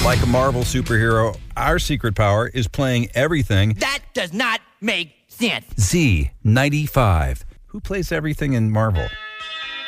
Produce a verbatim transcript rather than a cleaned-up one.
Like a Marvel superhero, our secret power is playing everything. That does not make sense. Z ninety-five. Who plays everything in Marvel?